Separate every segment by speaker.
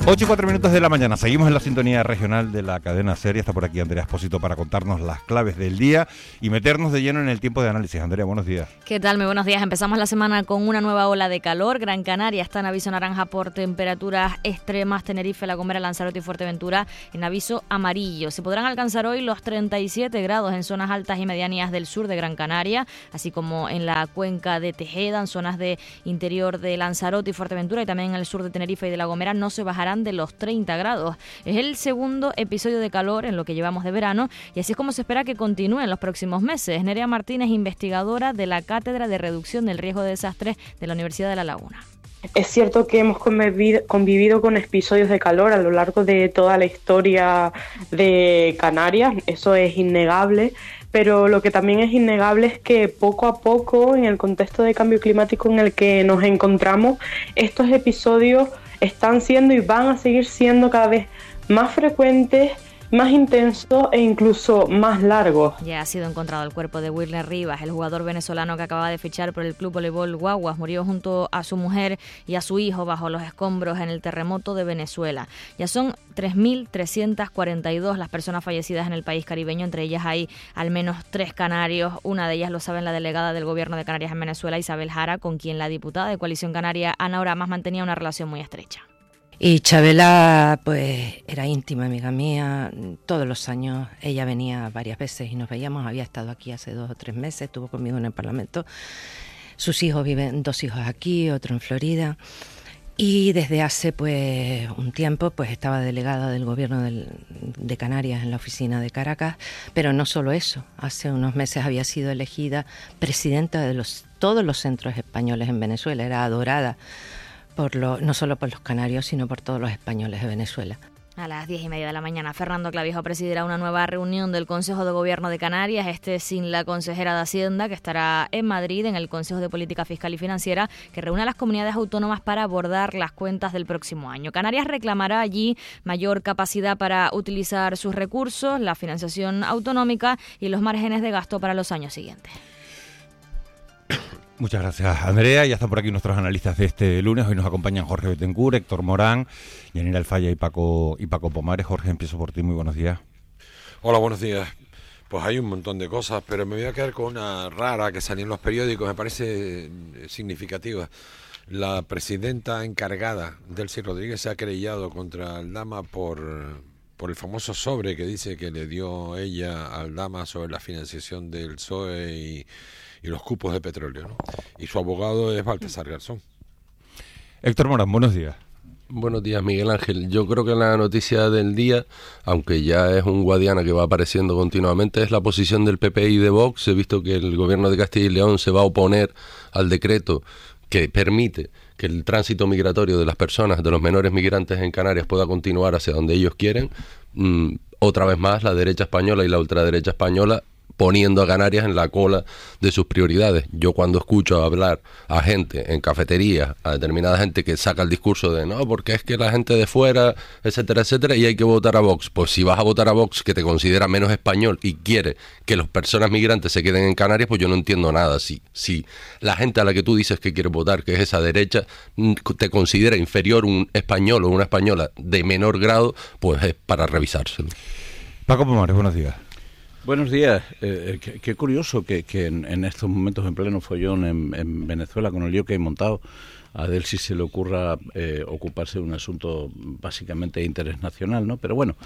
Speaker 1: 8:04 de la mañana, seguimos en la sintonía regional de la cadena SER. Está por aquí Andrea Espósito para contarnos las claves del día y meternos de lleno en el tiempo de análisis. Andrea, buenos días.
Speaker 2: ¿Qué tal? Muy buenos días. Empezamos la semana con una nueva ola de calor. Gran Canaria está en aviso naranja por temperaturas extremas. Tenerife, La Gomera, Lanzarote y Fuerteventura en aviso amarillo. Se podrán alcanzar hoy los 37 grados en zonas altas y medianías del sur de Gran Canaria, así como en la cuenca de Tejeda, en zonas de interior de Lanzarote y Fuerteventura, y también en el sur de Tenerife y de La Gomera no se bajarán de los 30 grados. Es el segundo episodio de calor en lo que llevamos de verano y así es como se espera que continúe en los próximos meses. Nerea Martínez, investigadora de la Cátedra de Reducción del Riesgo de Desastres de la Universidad de La Laguna.
Speaker 3: Es cierto que hemos convivido con episodios de calor a lo largo de toda la historia de Canarias, eso es innegable, pero lo que también es innegable es que poco a poco, en el contexto de cambio climático en el que nos encontramos, estos episodios están siendo y van a seguir siendo cada vez más frecuentes, más intensos e incluso más largos.
Speaker 2: Ya ha sido encontrado el cuerpo de Wilner Rivas, el jugador venezolano que acaba de fichar por el Club Voleibol Guaguas. Murió junto a su mujer y a su hijo bajo los escombros en el terremoto de Venezuela. Ya son 3.342 las personas fallecidas en el país caribeño, entre ellas hay al menos 3 canarios. Una de ellas lo sabe la delegada del Gobierno de Canarias en Venezuela, Isabel Jara, con quien la diputada de Coalición Canaria, Ana Oramas, mantenía una relación muy estrecha.
Speaker 4: Y Chabela, pues, era íntima amiga mía. Todos los años ella venía varias veces y nos veíamos. Había estado aquí hace 2 o 3 meses, estuvo conmigo en el Parlamento. Sus hijos viven, 2 hijos aquí, otro en Florida. Y desde hace pues un tiempo pues estaba delegada del Gobierno de Canarias en la oficina de Caracas, pero no solo eso, hace unos meses había sido elegida presidenta de todos los centros españoles en Venezuela. Era adorada no solo por los canarios, sino por todos los españoles de Venezuela.
Speaker 2: A las 10:30 de la mañana, Fernando Clavijo presidirá una nueva reunión del Consejo de Gobierno de Canarias, sin la consejera de Hacienda, que estará en Madrid en el Consejo de Política Fiscal y Financiera, que reúne a las comunidades autónomas para abordar las cuentas del próximo año. Canarias reclamará allí mayor capacidad para utilizar sus recursos, la financiación autonómica y los márgenes de gasto para los años siguientes.
Speaker 1: Muchas gracias, Andrea. Ya están por aquí nuestros analistas de este lunes. Hoy nos acompañan Jorge Betancur, Héctor Morán, Yanira Alfaya y Paco Pomares. Jorge, empiezo por ti. Muy buenos días.
Speaker 5: Hola, buenos días. Pues hay un montón de cosas, pero me voy a quedar con una rara que salió en los periódicos, me parece significativa. La presidenta encargada, Delcy Rodríguez, se ha querellado contra Aldama por el famoso sobre que dice que le dio ella a Aldama sobre la financiación del PSOE y los cupos de petróleo, ¿no? Y su abogado es Baltasar Garzón.
Speaker 1: Héctor Morán, buenos días.
Speaker 6: Buenos días, Miguel Ángel. Yo creo que la noticia del día, aunque ya es un Guadiana que va apareciendo continuamente, es la posición del PP y de Vox. He visto que el gobierno de Castilla y León se va a oponer al decreto que permite que el tránsito migratorio de las personas, de los menores migrantes en Canarias, pueda continuar hacia donde ellos quieren. Otra vez más, la derecha española y la ultraderecha española poniendo a Canarias en la cola de sus prioridades. Yo cuando escucho hablar a gente en cafeterías, a determinada gente que saca el discurso de no, porque es que la gente de fuera, etcétera, etcétera, y hay que votar a Vox. Pues si vas a votar a Vox, que te considera menos español y quiere que las personas migrantes se queden en Canarias, pues yo no entiendo nada. Si la gente a la que tú dices que quieres votar, que es esa derecha, te considera inferior un español o una española de menor grado, pues es para revisárselo.
Speaker 1: Paco Pomares, buenos días.
Speaker 7: Buenos días. Qué curioso que en estos momentos en pleno follón en Venezuela, con el lío que hay montado, a Delcy se le ocurra ocuparse de un asunto básicamente de interés nacional, ¿no? Pero bueno,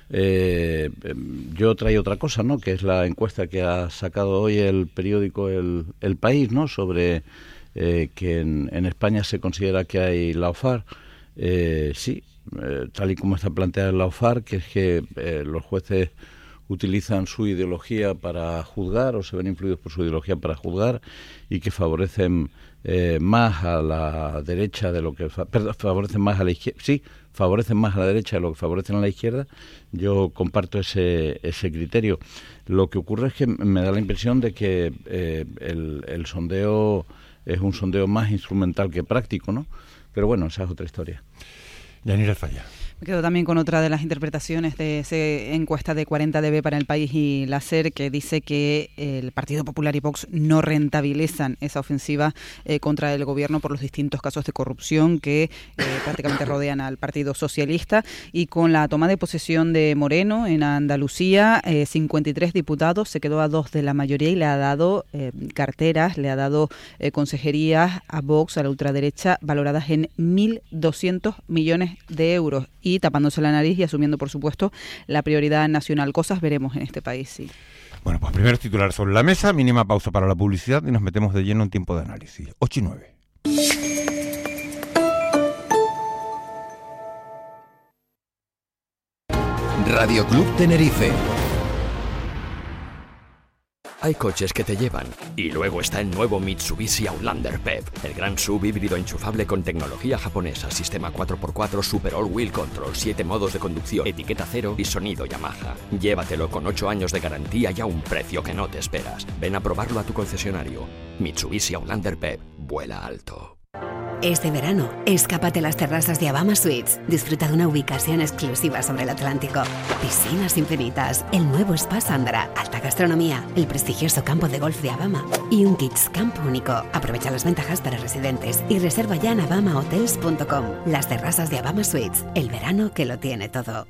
Speaker 7: yo traigo otra cosa, ¿no? Que es la encuesta que ha sacado hoy el periódico El País, ¿no? Sobre que en España se considera que hay lawfare. Sí, tal y como está planteada el lawfare, que es que los jueces utilizan su ideología para juzgar o se ven influidos por su ideología para juzgar y que favorecen más a la derecha de lo que favorecen más a la izquierda, sí, favorecen más a la derecha de lo que favorecen a la izquierda. Yo comparto ese criterio. Lo que ocurre es que me da la impresión de que el sondeo es un sondeo más instrumental que práctico, ¿no? Pero bueno, esa es otra historia.
Speaker 1: Yanira Alfaya.
Speaker 8: Me quedo también con otra de las interpretaciones de esa encuesta de 40dB para El País y la SER, que dice que el Partido Popular y Vox no rentabilizan esa ofensiva contra el gobierno por los distintos casos de corrupción que prácticamente rodean al Partido Socialista. Y con la toma de posesión de Moreno en Andalucía, 53 diputados, se quedó a 2 de la mayoría y le ha dado carteras, le ha dado consejerías a Vox, a la ultraderecha, valoradas en 1.200 millones de euros. Y tapándose la nariz y asumiendo, por supuesto, la prioridad nacional. Cosas veremos en este país, sí.
Speaker 1: Bueno, pues primeros titulares sobre la mesa, mínima pausa para la publicidad y nos metemos de lleno en tiempo de análisis. 8 y 9.
Speaker 9: Radio Club Tenerife. Hay coches que te llevan. Y luego está el nuevo Mitsubishi Outlander PHEV, el gran SUV híbrido enchufable con tecnología japonesa, sistema 4x4 Super All Wheel Control, 7 modos de conducción, etiqueta cero y sonido Yamaha. Llévatelo con 8 años de garantía y a un precio que no te esperas. Ven a probarlo a tu concesionario. Mitsubishi Outlander PHEV, vuela alto.
Speaker 10: Este verano, escápate a las terrazas de Abama Suites. Disfruta de una ubicación exclusiva sobre el Atlántico. Piscinas infinitas, el nuevo Spa Sandra, alta gastronomía, el prestigioso campo de golf de Abama y un Kids Camp único. Aprovecha las ventajas para residentes y reserva ya en abamahotels.com. Las terrazas de Abama Suites, el verano que lo tiene todo.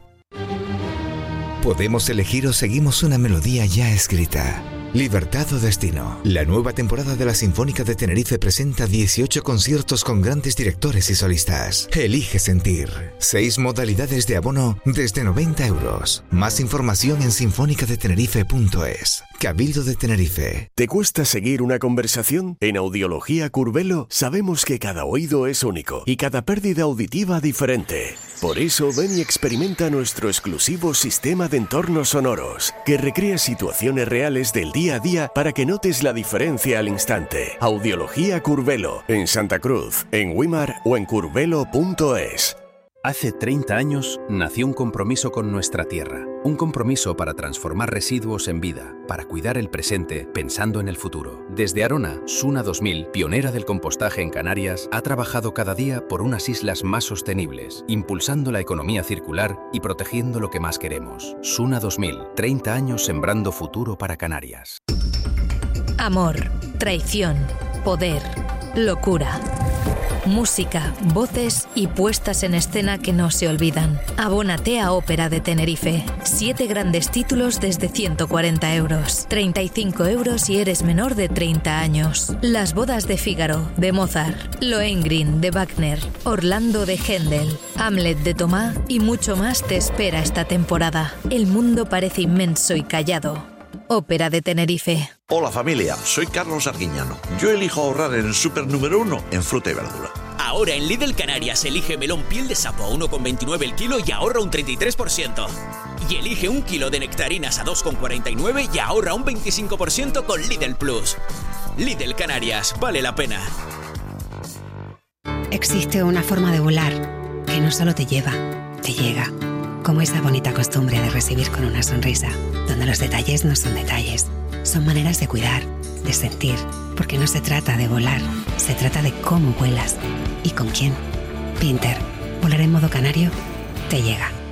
Speaker 11: Podemos elegir o seguimos una melodía ya escrita. Libertad o destino. La nueva temporada de la Sinfónica de Tenerife presenta 18 conciertos con grandes directores y solistas. Elige sentir. 6 modalidades de abono desde 90 euros. Más información en sinfonicadetenerife.es. Cabildo de Tenerife.
Speaker 12: ¿Te cuesta seguir una conversación? En Audiología Curvelo sabemos que cada oído es único y cada pérdida auditiva diferente. Por eso ven y experimenta nuestro exclusivo sistema de entornos sonoros, que recrea situaciones reales del día a día para que notes la diferencia al instante. Audiología Curvelo, en Santa Cruz, en Wimar o en curvelo.es.
Speaker 13: Hace 30 años nació un compromiso con nuestra tierra, un compromiso para transformar residuos en vida, para cuidar el presente pensando en el futuro. Desde Arona, Suna 2000, pionera del compostaje en Canarias, ha trabajado cada día por unas islas más sostenibles, impulsando la economía circular y protegiendo lo que más queremos. Suna 2000, 30 años sembrando futuro para Canarias.
Speaker 14: Amor, traición, poder, locura. Música, voces y puestas en escena que no se olvidan. Abónate a Ópera de Tenerife. 7 grandes títulos desde 140 euros. 35 euros si eres menor de 30 años. Las bodas de Fígaro, de Mozart. Lohengrin, de Wagner. Orlando, de Händel. Hamlet, de Tomás y mucho más te espera esta temporada. El mundo parece inmenso y callado. Ópera de Tenerife.
Speaker 15: Hola familia, soy Carlos Arguiñano. Yo elijo ahorrar en el súper número 1 en fruta y verdura.
Speaker 16: Ahora en Lidl Canarias elige melón piel de sapo a 1,29 el kilo y ahorra un 33%. Y elige un kilo de nectarinas a 2,49 y ahorra un 25% con Lidl Plus. Lidl Canarias, vale la pena.
Speaker 10: Existe una forma de volar que no solo te lleva, te llega. Como esa bonita costumbre de recibir con una sonrisa, donde los detalles no son detalles, son maneras de cuidar, de sentir, porque no se trata de volar, se trata de cómo vuelas y con quién. Pinter, volar en modo canario, te llega.